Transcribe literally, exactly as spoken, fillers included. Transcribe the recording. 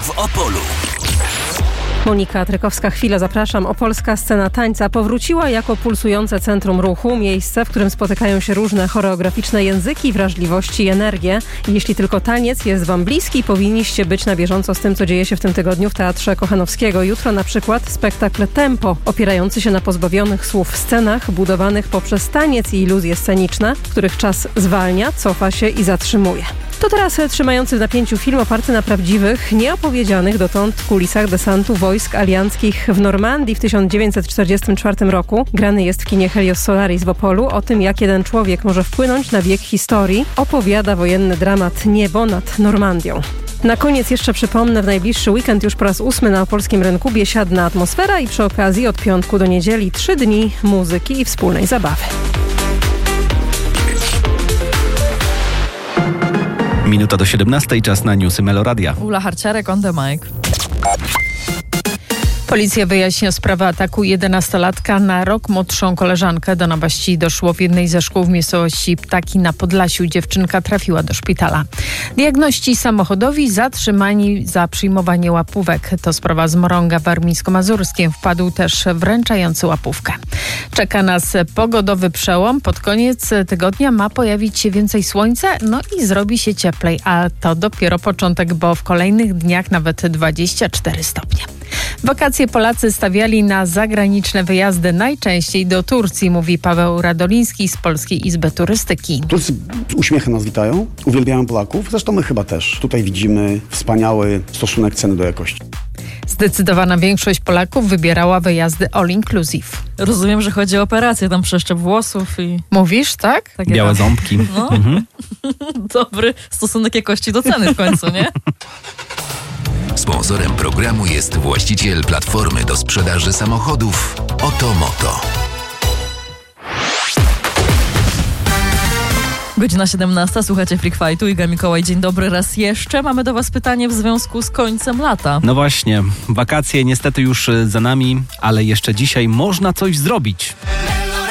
w Opolu. Monika Trykowska-Chwila, zapraszam. Opolska scena tańca powróciła jako pulsujące centrum ruchu, miejsce, w którym spotykają się różne choreograficzne języki, wrażliwości i energię. I jeśli tylko taniec jest wam bliski, powinniście być na bieżąco z tym, co dzieje się w tym tygodniu w Teatrze Kochanowskiego. Jutro na przykład spektakl Tempo, opierający się na pozbawionych słów scenach, budowanych poprzez taniec i iluzje sceniczne, w których czas zwalnia, cofa się i zatrzymuje. To teraz trzymający w napięciu film oparty na prawdziwych, nieopowiedzianych dotąd kulisach desantu wojsk alianckich w Normandii w tysiąc dziewięćset czterdziestym czwartym roku. Grany jest w kinie Helios Solaris w Opolu. O tym, jak jeden człowiek może wpłynąć na bieg historii, opowiada wojenny dramat Niebo nad Normandią. Na koniec jeszcze przypomnę, w najbliższy weekend już po raz ósmy na opolskim rynku biesiadna atmosfera i przy okazji od piątku do niedzieli trzy dni muzyki i wspólnej zabawy. Minuta do siedemnastej, czas na newsy Meloradia. Ula Harciarek on the mic. Policja wyjaśnia sprawę ataku jedenastolatka na rok młodszą koleżankę. Do napaści doszło w jednej ze szkół w miejscowości Ptaki na Podlasiu. Dziewczynka trafiła do szpitala. Diagności samochodowi zatrzymani za przyjmowanie łapówek. To sprawa z Morąga w Warmińsko-Mazurskiem. Wpadł też wręczający łapówkę. Czeka nas pogodowy przełom. Pod koniec tygodnia ma pojawić się więcej słońca, no i zrobi się cieplej. A to dopiero początek, bo w kolejnych dniach nawet dwadzieścia cztery stopnie. Wakacje Polacy stawiali na zagraniczne wyjazdy, najczęściej do Turcji, mówi Paweł Radoliński z Polskiej Izby Turystyki. Turcy z uśmiechem nas witają, uwielbiają Polaków, zresztą my chyba też. Tutaj widzimy wspaniały stosunek ceny do jakości. Zdecydowana większość Polaków wybierała wyjazdy all inclusive. Rozumiem, że chodzi o operację, tam przeszczep włosów i... Mówisz, tak? Takie Białe tam. ząbki. No. Mhm. Dobry stosunek jakości do ceny w końcu, nie? Sponsorem programu jest właściciel platformy do sprzedaży samochodów Oto Moto. Godzina siedemnasta, słuchacie Freak Fightu. Iga Mikołaj, dzień dobry raz jeszcze. Mamy do was pytanie w związku z końcem lata. No właśnie, wakacje niestety już za nami, ale jeszcze dzisiaj można coś zrobić.